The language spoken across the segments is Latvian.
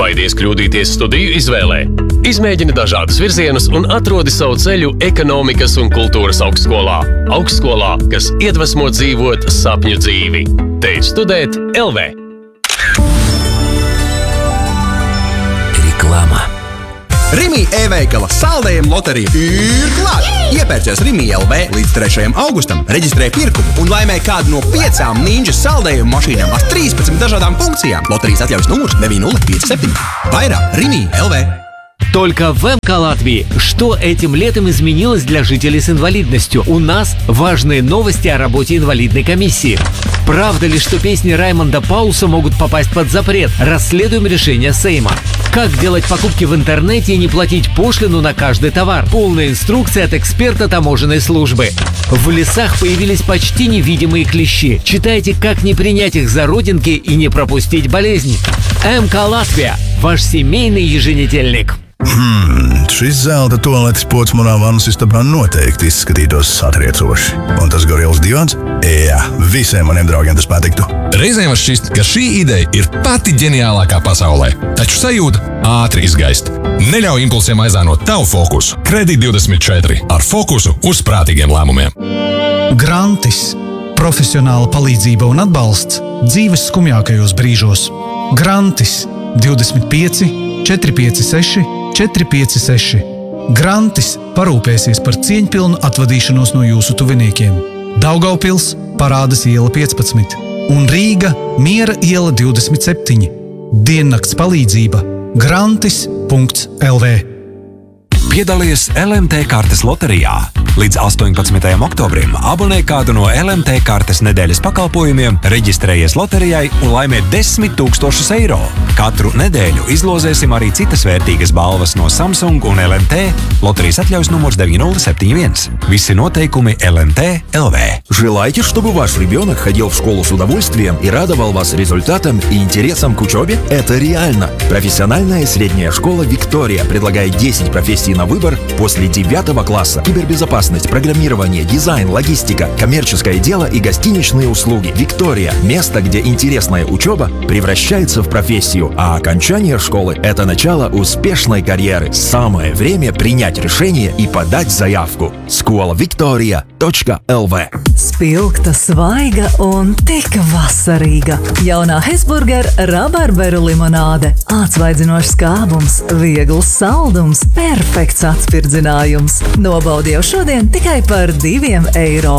Baidies kļūdīties studiju izvēlē? Izmēģini dažādus virzienus un atrodi savu ceļu ekonomikas un kultūras augstskolā. Augstskolā, kas iedvesmo dzīvot sapņu dzīvi. Teic studēt LV. Reklāma. Rimi e-veikala saldējuma loterija ir klāta! Iepērcies Rimi LV līdz 3. augustam, reģistrē pirkumu un laimē kādu no 5 Ninja saldējuma mašīnām ar 13 dažādām funkcijām. Loterijas atļaujas numurs 9057. Vairāk Rimi LV. Только в МК Латвии. Что этим летом изменилось для жителей с инвалидностью? У нас важные новости о работе инвалидной комиссии. Правда ли, что песни Раймонда Паулса могут попасть под запрет? Расследуем решение Сейма. Как делать покупки в интернете и не платить пошлину на каждый товар? Полная инструкция от эксперта таможенной службы. В лесах появились почти невидимые клещи. Читайте, как не принять их за родинки и не пропустить болезнь. МК Латвия. Ваш семейный еженедельник. Šis zelta tualetes pods manā vannas istabā noteikti izskatītos satriecoši. Un tas gorils divans? Jā, visiem maniem draugiem tas patiktu. Reizēm var šķist, ka šī ideja ir pati ģeniālākā pasaulē. Taču sajūta ātri izgaist. Neļauj impulsiem aizānot tavu fokusu. Kredīt24 ar fokusu uz prātīgiem lēmumiem. Grantis. Profesionāla palīdzība un atbalsts dzīves skumjākajos brīžos. Grantis 25 456 456. Grantis parūpēsies par cieņpilnu atvadīšanos no jūsu tuviniekiem. Daugaupils Parādas iela 15 un Rīga Miera iela 27. Diennakts palīdzība grantis.lv. Piedalies LMT kartes loterijā. Līdz 18. oktobrim abonē kādu no LMT kartes nedēļas pakalpojumiem, reģistrējies loterijai un laimē 10 000 eiro. Katru nedēļu izlozēsim arī citas vērtīgas balvas no Samsung un LMT. Loterijas atļaujas numurs 9071. Visi noteikumi LMT LV. Желаете, чтобы ваш ребенок ходил в школу с удовольствием и радовал вас результатам и интересам к учебе? Это реально! Профессиональная средняя школа «Виктория» предлагает 10 профессий на выбор после 9 класса. Кибербезопасность, программирование, дизайн, логистика, коммерческое дело и гостиничные услуги. «Виктория» – место, где интересная учеба превращается в профессию, а окончание школы – это начало успешной карьеры. Самое время принять решение и подать заявку. Skolavictoria.lv. Spilgta, svaiga un tik vasarīga. Jaunā Hesburger rabarberu limonāde. Atsvaidzinošs skābums, viegls saldums, perfekts atspirdzinājums. Nobaudi jau šodien tikai par €2.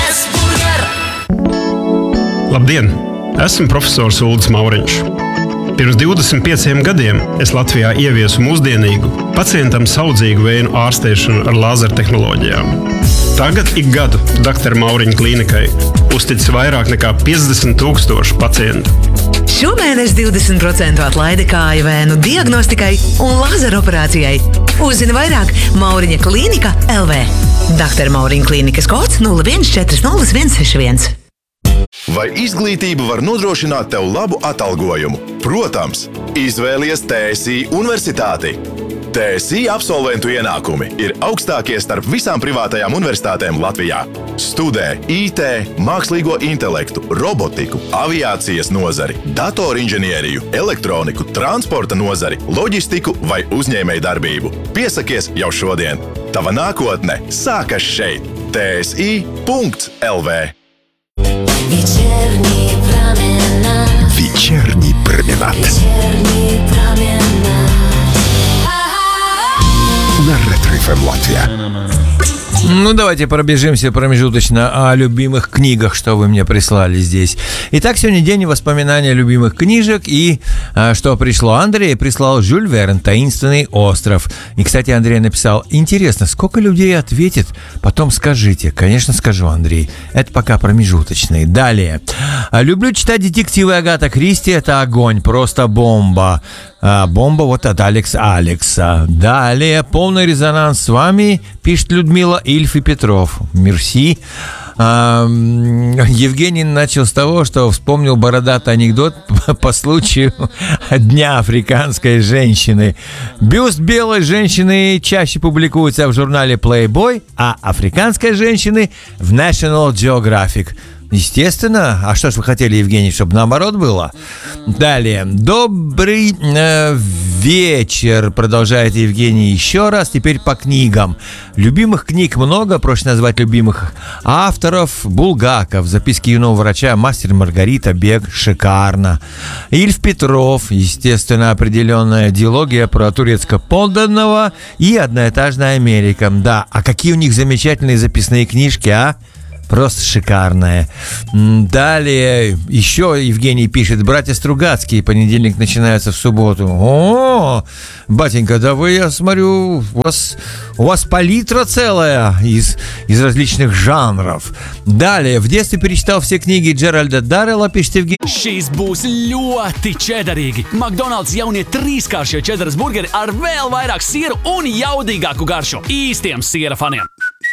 Labdien! Esmu profesors Uldis Mauriņš. Pirms 25 gadiem es Latvijā ieviesu mūsdienīgu, pacientam saudzīgu vēju ārstēšanu ar lāzertehnoloģijām. Tagad ik gadu Dr. Mauriņa klīnikai uztic vairāk nekā 50 000 pacientu. Šomēnes 20% atlaide kāju vēnu diagnostikai un lāzeroperācijai. Uzzini vairāk Mauriņa klīnika LV. Dr. Mauriņa klīnikas kods 01400161. Vai izglītība var nodrošināt tev labu atalgojumu? Protams, izvēlies TSI universitāti. TSI absolventu ienākumi ir augstākie starp visām privātajām universitātēm Latvijā. Studē IT, mākslīgo intelektu, robotiku, aviācijas nozari, datorinženieriju, elektroniku, transporta nozari, loģistiku vai uzņēmējdarbību. Piesakies jau šodien. Tava nākotne sākas šeit. TSI.lv. Вечерний променад. Вечерний променад. Вечерний променад. На Ретро-ФМ Латвия. Ну, давайте пробежимся промежуточно о любимых книгах, что вы мне прислали здесь. Итак, сегодня день воспоминания любимых книжек. И что пришло? Андрей прислал Жюль Верн «Таинственный остров». И, кстати, Андрей написал: интересно, сколько людей ответит? Потом скажите. Конечно, скажу, Андрей. Это пока промежуточные. Далее. Люблю читать детективы Агата Кристи. Это огонь, просто бомба. Бомба вот от Алекса. Далее. Полный резонанс с вами, пишет Людмила, Ильф и Петров. Мерси. Евгений начал с того, что вспомнил бородатый анекдот по случаю Дня африканской женщины. Бюст белой женщины чаще публикуется в журнале Playboy, а африканской женщины в National Geographic. Естественно. А что ж вы хотели, Евгений, чтобы наоборот было? Далее. Добрый вечер, продолжает Евгений еще раз. Теперь по книгам. Любимых книг много, проще назвать любимых авторов. Булгаков, записки юного врача, Мастер и Маргарита, Бег, шикарно. Ильф Петров, естественно, определенная диалогия про турецко-подданного и одноэтажная Америка. Да, а какие у них замечательные записные книжки, а? Просто шикарная. Далее еще Евгений пишет: братья Стругацкие, понедельник начинается в субботу. О, батенька, да вы, я смотрю, у вас палитра целая из различных жанров. Далее, в детстве перечитал все книги Джеральда Даррелла, пишет Евгений. Šīs būs ļoti čederīgi. McDonald's jaunie trīskāršie čederas burgeri ar vēl vairāk sieru un jaudīgāku garšu. Īstiem siera faniem.